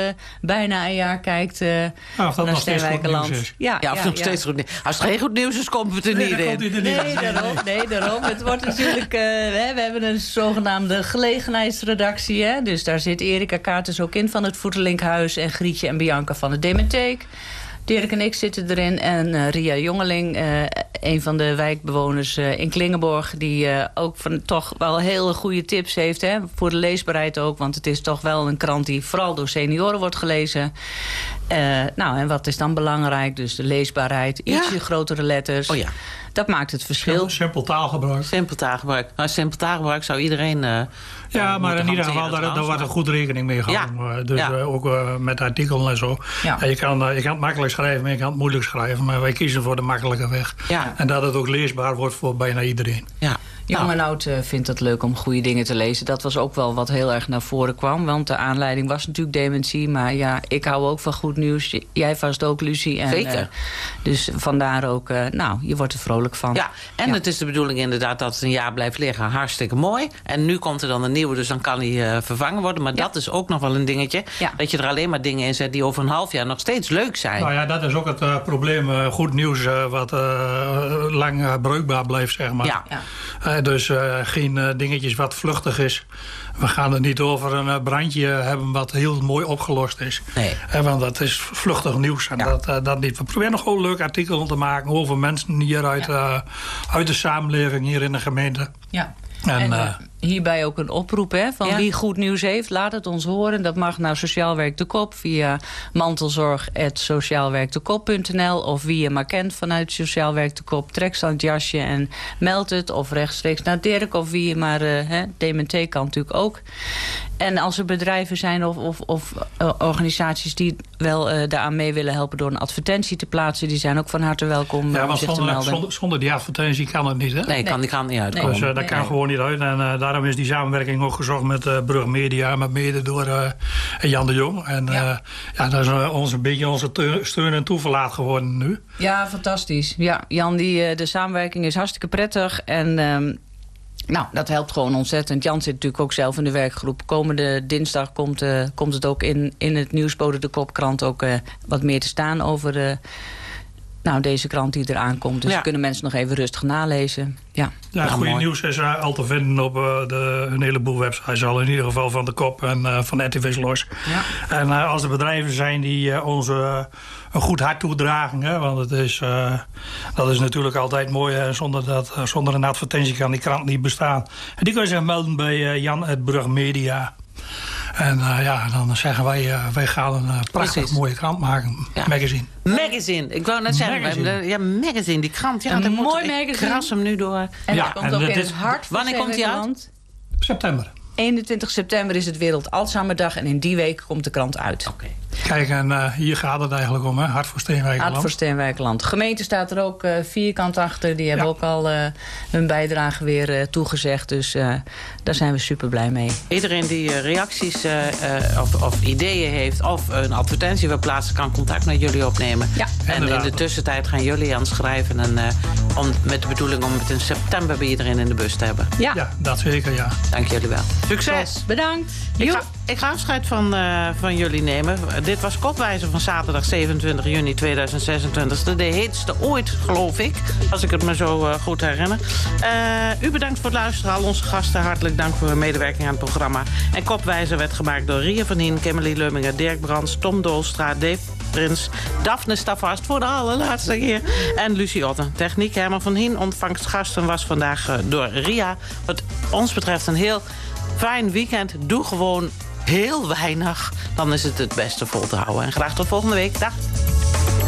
bijna een jaar kijkt of dat naar nog steeds goed Steenwijkerland. nieuws is. Ja, of nog steeds goed nieuws. Als het geen goed nieuws is, komt het er niet in. Nee, daarom. Het wordt natuurlijk... we hebben een zogenaamde gelegenheidsredactie. Hè? Dus daar zit Erika Kaartens ook in van het Voetelinkhuis... en Grietje en Bianca van de Dementheek. Dirk en ik zitten erin. En Ria Jongeling, een van de wijkbewoners in Klingenborg... die ook toch wel hele goede tips heeft. Hè? Voor de leesbaarheid ook. Want het is toch wel een krant die vooral door senioren wordt gelezen. En wat is dan belangrijk? Dus de leesbaarheid, ietsje grotere letters. Oh ja. Dat maakt het verschil. Simpel taalgebruik. Simpel taalgebruik. Nou, simpel taalgebruik zou iedereen... maar in ieder geval, daar wordt er goed rekening mee gehouden. Dus ook met artikelen en zo. Ja. Je kan het makkelijk schrijven, maar je kan het moeilijk schrijven. Maar wij kiezen voor de makkelijke weg. Ja. En dat het ook leesbaar wordt voor bijna iedereen. Ja. Jong en oud vindt het leuk om goede dingen te lezen. Dat was ook wel wat heel erg naar voren kwam. Want de aanleiding was natuurlijk dementie. Maar ja, ik hou ook van goed nieuws. Jij vast ook, Lucie. En, zeker. Dus vandaar ook, je wordt er vrolijk van. Ja, en het is de bedoeling inderdaad dat het een jaar blijft liggen. Hartstikke mooi. En nu komt er dan een nieuwe, dus dan kan die vervangen worden. Maar dat is ook nog wel een dingetje. Ja. Dat je er alleen maar dingen in zet die over een half jaar nog steeds leuk zijn. Nou ja, dat is ook het probleem. Goed nieuws wat lang bruikbaar blijft, zeg maar. Ja. Dus geen dingetjes wat vluchtig is. We gaan het niet over een brandje hebben wat heel mooi opgelost is. Nee. Want dat is vluchtig nieuws. En dat niet. We proberen nog gewoon leuk artikelen te maken over mensen hier uit de samenleving, hier in de gemeente. Ja. En hierbij ook een oproep van wie goed nieuws heeft. Laat het ons horen. Dat mag naar Sociaal Werk de Kop via mantelzorg@sociaalwerkdekop.nl of wie je maar kent vanuit Sociaal Werk de Kop. Trek aan het jasje en meld het. Of rechtstreeks naar Dirk of wie je maar... DMT kan natuurlijk ook. En als er bedrijven zijn of organisaties die wel daaraan mee willen helpen door een advertentie te plaatsen, die zijn ook van harte welkom om zich te melden. Zonder die advertentie kan het niet, hè? Nee, die kan niet uitkomen. Dus dat kan gewoon niet uit. En daarom is die samenwerking ook gezocht met Brug Media, maar mede door Jan de Jong. En dat is een beetje onze steun en toeverlaat geworden nu. Ja, fantastisch. Ja, Jan, de samenwerking is hartstikke prettig en... dat helpt gewoon ontzettend. Jan zit natuurlijk ook zelf in de werkgroep. Komende dinsdag komt het ook in het Nieuwsbode de Kopkrant ook wat meer te staan over deze krant die eraan komt. Dus kunnen mensen nog even rustig nalezen. Ja, het goede nieuws is al te vinden op een heleboel websites. Al in ieder geval van de Kop en van RTV Los. Ja. En als er bedrijven zijn die ons een goed hart toedragen. Hè, want dat is natuurlijk altijd mooi. Zonder een advertentie kan die krant niet bestaan. En die kun je zich melden bij Jan@Brug Media. En dan zeggen wij gaan een prachtig mooie krant maken. Ja. Magazine. Ik wou net zeggen. Magazine. Die krant. Ja, een mooi magazine. Ik kras hem nu door. En dat komt ook in het hart van wanneer komt hij uit? September. 21 september is het Wereld Alzheimerdag en in die week komt de krant uit. Okay. Kijk, en hier gaat het eigenlijk om, hè? Hart voor Steenwijkerland. Hart voor Steenwijkerland. De gemeente staat er ook vierkant achter. Die hebben ook al hun bijdrage weer toegezegd. Dus daar zijn we super blij mee. Iedereen die reacties of ideeën heeft of een advertentie wil plaatsen, kan contact met jullie opnemen. Ja. En inderdaad. In de tussentijd gaan jullie aan het schrijven. En, met de bedoeling om het in september bij iedereen in de bus te hebben. Ja, dat zeker, ja. Dank jullie wel. Succes. Bedankt. Ik ga afscheid van jullie nemen. Dit was Kopwijzer van zaterdag 27 juni 2026. De heetste ooit, geloof ik. Als ik het me zo goed herinner. U bedankt voor het luisteren. Al onze gasten hartelijk dank voor hun medewerking aan het programma. En Kopwijzer werd gemaakt door Ria van Hien, Kimberly Lumminger, Dirk Brands, Tom Doolstra, Dave Prins, Daphne Stavast voor de allerlaatste keer. En Lucie Otten. Techniek Herman van Hien. Ontvangstgasten was vandaag door Ria. Wat ons betreft een heel fijn weekend. Doe gewoon heel weinig. Dan is het beste vol te houden. En graag tot volgende week. Dag.